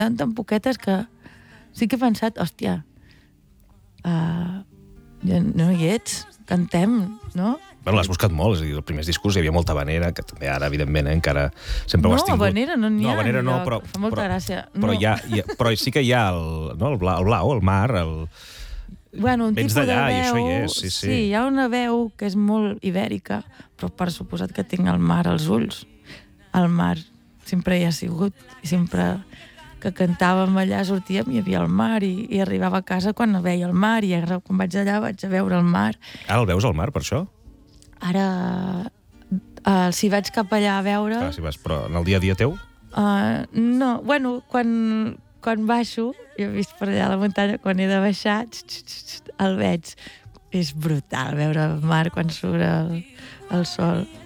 tan poquetes que sí que he pensat, hòstia, no hi ets, cantem, no? Bueno, l'has buscat molt, és a dir, els primers discos hi havia molta havanera, que també ara, evidentment, encara sempre ho has tingut. No, havanera no n'hi ha. No, havanera no, però... Fa molta gràcia. Però, però sí que hi ha el blau, el mar, Bueno, un vens tipus de d'allà i això veu... hi és, sí. Sí, hi ha una veu que és molt ibèrica, però per suposat que tinc el mar als ulls. El mar sempre hi ha sigut, i sempre que cantàvem allà sortíem i hi havia el mar, i arribava a casa quan veia el mar, i ara quan vaig allà vaig a veure el mar. Ara el veus al mar, per això? Ara, si vaig cap allà a veure... Clar, si vas, però en el dia a dia teu? No, bueno, quan baixo, jo he vist per allà a la muntanya, quan he de baixar, el veig. És brutal veure el mar quan surt el sol.